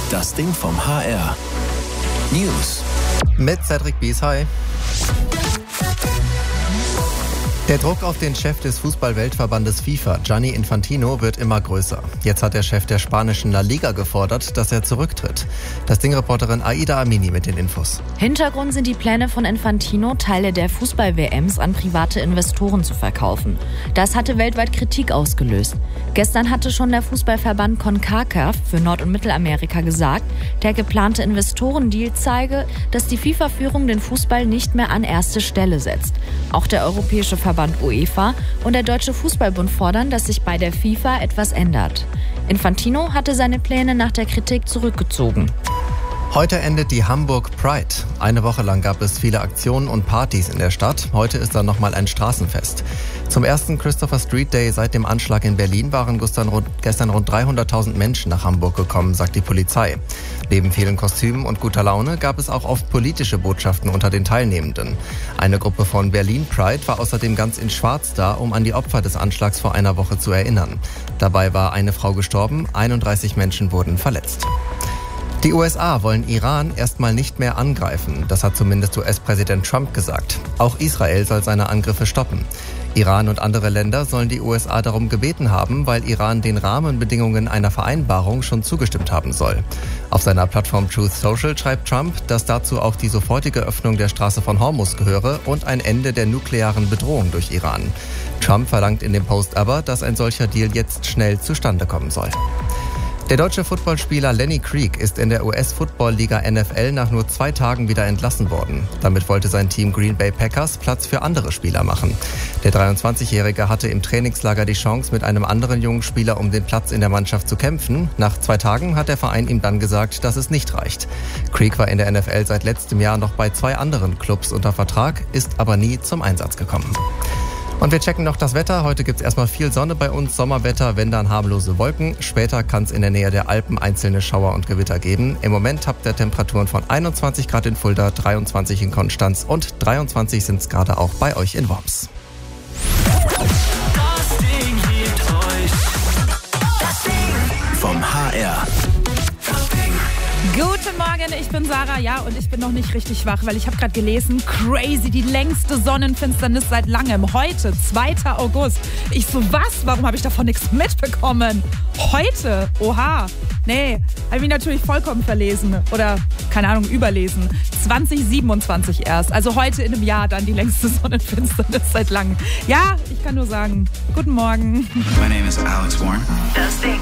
Das Ding vom HR. News. Mit Cedric Bies, hi. Der Druck auf den Chef des Fußball-Weltverbandes FIFA, Gianni Infantino, wird immer größer. Jetzt hat der Chef der spanischen La Liga gefordert, dass er zurücktritt. Das Ding-Reporterin Aida Amini mit den Infos. Hintergrund sind die Pläne von Infantino, Teile der Fußball-WMs an private Investoren zu verkaufen. Das hatte weltweit Kritik ausgelöst. Gestern hatte schon der Fußballverband CONCACAF für Nord- und Mittelamerika gesagt, der geplante Investorendeal zeige, dass die FIFA-Führung den Fußball nicht mehr an erste Stelle setzt. Auch der europäische Verband UEFA und der Deutsche Fußballbund fordern, dass sich bei der FIFA etwas ändert. Infantino hatte seine Pläne nach der Kritik zurückgezogen. Heute endet die Hamburg Pride. Eine Woche lang gab es viele Aktionen und Partys in der Stadt. Heute ist dann nochmal ein Straßenfest. Zum ersten Christopher Street Day seit dem Anschlag in Berlin waren gestern rund 300.000 Menschen nach Hamburg gekommen, sagt die Polizei. Neben vielen Kostümen und guter Laune gab es auch oft politische Botschaften unter den Teilnehmenden. Eine Gruppe von Berlin Pride war außerdem ganz in Schwarz da, um an die Opfer des Anschlags vor einer Woche zu erinnern. Dabei war eine Frau gestorben, 31 Menschen wurden verletzt. Die USA wollen Iran erstmal nicht mehr angreifen. Das hat zumindest US-Präsident Trump gesagt. Auch Israel soll seine Angriffe stoppen. Iran und andere Länder sollen die USA darum gebeten haben, weil Iran den Rahmenbedingungen einer Vereinbarung schon zugestimmt haben soll. Auf seiner Plattform Truth Social schreibt Trump, dass dazu auch die sofortige Öffnung der Straße von Hormuz gehöre und ein Ende der nuklearen Bedrohung durch Iran. Trump verlangt in dem Post aber, dass ein solcher Deal jetzt schnell zustande kommen soll. Der deutsche Footballspieler Lenny Creek ist in der US-Football-Liga NFL nach nur 2 Tagen wieder entlassen worden. Damit wollte sein Team Green Bay Packers Platz für andere Spieler machen. Der 23-Jährige hatte im Trainingslager die Chance, mit einem anderen jungen Spieler um den Platz in der Mannschaft zu kämpfen. Nach 2 Tagen hat der Verein ihm dann gesagt, dass es nicht reicht. Creek war in der NFL seit letztem Jahr noch bei 2 anderen Clubs unter Vertrag, ist aber nie zum Einsatz gekommen. Und wir checken noch das Wetter. Heute gibt es erstmal viel Sonne bei uns, Sommerwetter, wenn dann harmlose Wolken. Später kann es in der Nähe der Alpen einzelne Schauer und Gewitter geben. Im Moment habt ihr Temperaturen von 21 Grad in Fulda, 23 in Konstanz und 23 sind es gerade auch bei euch in Worms. Das Ding hebt euch. Das Ding vom HR. Das Ding. Guten Morgen, ich bin Sarah, ja, und ich bin noch nicht richtig wach, weil ich habe gerade gelesen, crazy, die längste Sonnenfinsternis seit langem. Heute, 2. August. Ich so, was? Warum habe ich davon nichts mitbekommen? Heute? Oha. Nee, habe ich natürlich vollkommen verlesen oder, keine Ahnung, überlesen. 2027 erst, also heute in einem Jahr dann die längste Sonnenfinsternis seit langem. Ja, ich kann nur sagen, guten Morgen. My name is Alex Warren. Das Ding.